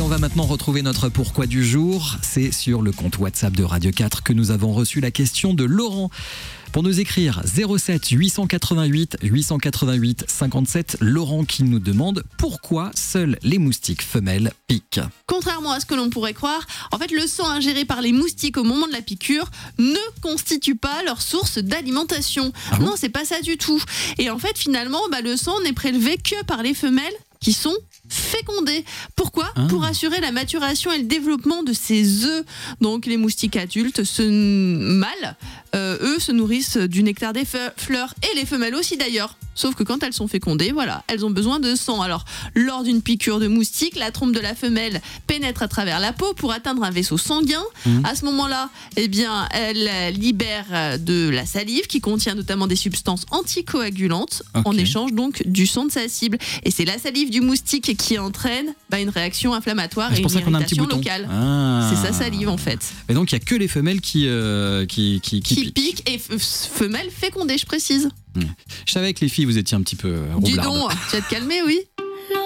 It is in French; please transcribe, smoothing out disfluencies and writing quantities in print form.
on va maintenant retrouver notre pourquoi du jour. C'est sur le compte WhatsApp de Radio 4 que nous avons reçu la question de Laurent. Pour nous écrire 07 888 888 57, Laurent qui nous demande pourquoi seuls les moustiques femelles piquent. Contrairement à ce que l'on pourrait croire, en fait, le sang ingéré par les moustiques au moment de la piqûre ne constitue pas leur source d'alimentation. Ah bon ? Non, c'est pas ça du tout. Et en fait, finalement, le sang n'est prélevé que par les femelles qui sont fécondées. Pourquoi ? Pour assurer la maturation et le développement de ces œufs. Donc les moustiques adultes, mâles, eux se nourrissent du nectar des fleurs, et les femelles aussi d'ailleurs. Sauf que quand elles sont fécondées, voilà, elles ont besoin de sang. Alors, lors d'une piqûre de moustique, la trompe de la femelle pénètre à travers la peau pour atteindre un vaisseau sanguin. À ce moment-là, elle libère de la salive qui contient notamment des substances anticoagulantes en échange donc du sang de sa cible. Et c'est la salive du moustique qui entraîne une réaction inflammatoire et une irritation locale. C'est sa salive en fait. Et donc, il n'y a que les femelles qui piquent et femelles fécondées, je précise. Je savais que les filles, vous étiez un petit peu roublard. Dis donc, tu vas te calmer, oui.